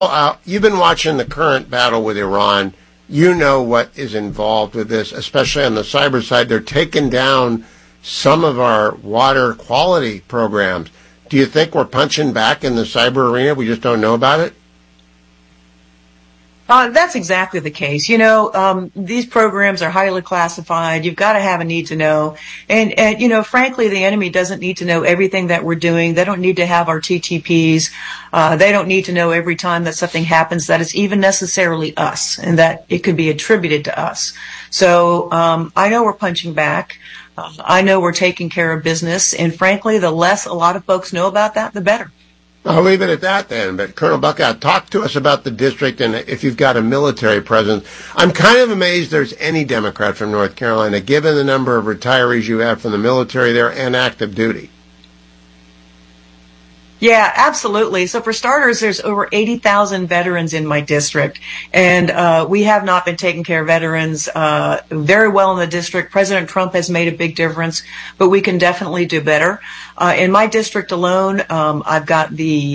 You've been watching the current battle with Iran. You know what is involved with this, especially on the cyber side. They're taking down some of our water quality programs. Do you think we're punching back in the cyber arena? We just don't know about it? That's exactly the case. These programs are highly classified. You've got to have a need to know. And frankly, the enemy doesn't need to know everything that we're doing. They don't need to have our TTPs. They don't need to know every time that something happens that it's even necessarily us and that it could be attributed to us. So, I know we're punching back. I know we're taking care of business. And frankly, the less a lot of folks know about that, the better. I'll leave it at that then. But Colonel Buckout, talk to us about the district and if you've got a military presence. I'm kind of amazed there's any Democrat from North Carolina, given the number of retirees you have from the military there and active duty. Yeah, absolutely. So for starters, there's over 80,000 veterans in my district, and we have not been taking care of veterans very well in the district. President Trump has made a big difference, but we can definitely do better. In my district alone, I've got the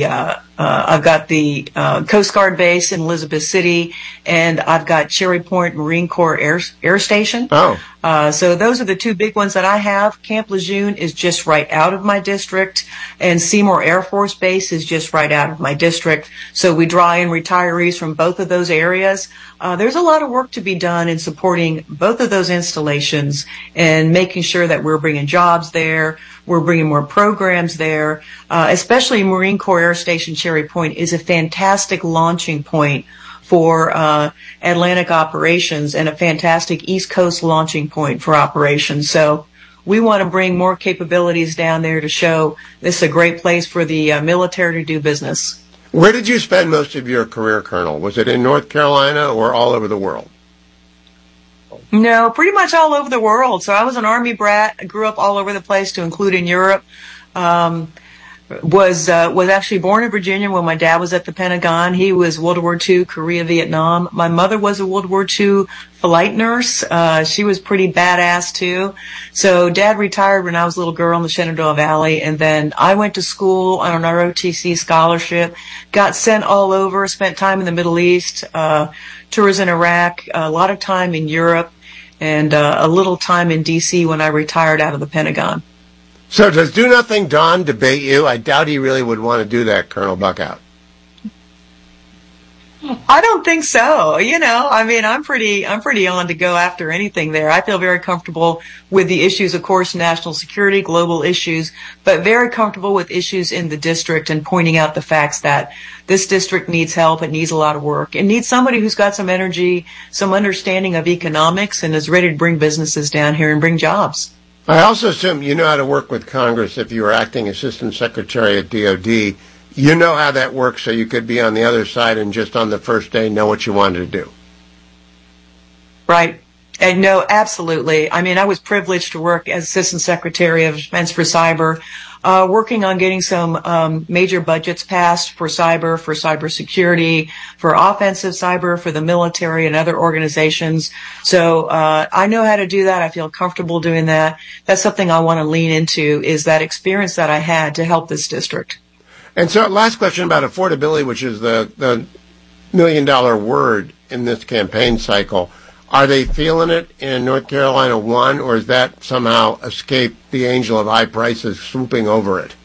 Coast Guard base in Elizabeth City, and I've got Cherry Point Marine Corps Air Station. Oh. So those are the two big ones that I have. Camp Lejeune is just right out of my district, and Seymour Air Force Base is just right out of my district. So we draw in retirees from both of those areas. There's a lot of work to be done in supporting both of those installations and making sure that we're bringing jobs there. We're bringing more programs there, especially Marine Corps Air Station Cherry Point is a fantastic launching point for Atlantic operations and a fantastic East Coast launching point for operations. So we want to bring more capabilities down there to show this is a great place for the military to do business. Where did you spend most of your career, Colonel? Was it in North Carolina or all over the world? No, pretty much all over the world. So I was an Army brat. I grew up all over the place, to include in Europe. Was actually born in Virginia when my dad was at the Pentagon. He was World War II, Korea, Vietnam. My mother was a World War II flight nurse. She was pretty badass too. So Dad retired when I was a little girl in the Shenandoah Valley, and then I went to school on an ROTC scholarship, got sent all over, spent time in the Middle East, tours in Iraq, a lot of time in Europe, and a little time in D.C. when I retired out of the Pentagon. So does Do Nothing Don debate you? I doubt he really would want to do that, Colonel Buckout. I don't think so. I'm pretty on to go after anything there. I feel very comfortable with the issues, of course, national security, global issues, but very comfortable with issues in the district and pointing out the facts that this district needs help. It needs a lot of work. It needs somebody who's got some energy, some understanding of economics, and is ready to bring businesses down here and bring jobs. I also assume you know how to work with Congress if you were acting Assistant Secretary at DOD. You know how that works, so you could be on the other side and just on the first day know what you wanted to do. Right. And no, absolutely. I was privileged to work as Assistant Secretary of Defense for Cyber, working on getting some major budgets passed for cybersecurity, for offensive cyber, for the military and other organizations. So I know how to do that. I feel comfortable doing that. That's something I want to lean into, is that experience that I had to help this district. And so last question about affordability, which is the $1 million word in this campaign cycle. Are they feeling it in North Carolina 1, or has that somehow escaped the angel of high prices swooping over it?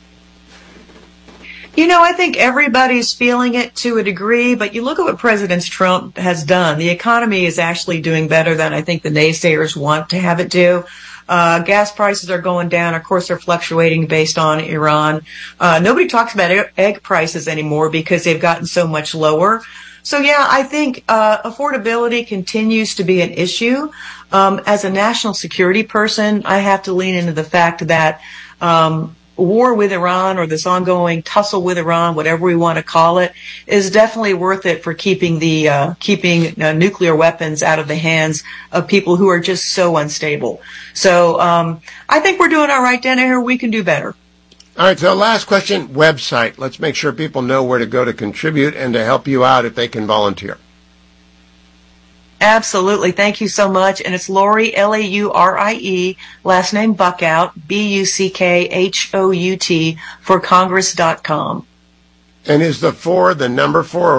I think everybody's feeling it to a degree, but you look at what President Trump has done. The economy is actually doing better than I think the naysayers want to have it do. Gas prices are going down. Of course, they're fluctuating based on Iran. Nobody talks about egg prices anymore because they've gotten so much lower. So yeah, I think affordability continues to be an issue. As a national security person, I have to lean into the fact that war with Iran, or this ongoing tussle with Iran, whatever we want to call it, is definitely worth it for keeping nuclear weapons out of the hands of people who are just so unstable. So I think we're doing all right down here. We can do better. All right, so last question, website. Let's make sure people know where to go to contribute and to help you out if they can volunteer. Absolutely. Thank you so much. And it's Laurie, Laurie, last name Buckout, Buckout, for Congress.com. And is the 4 the number 4,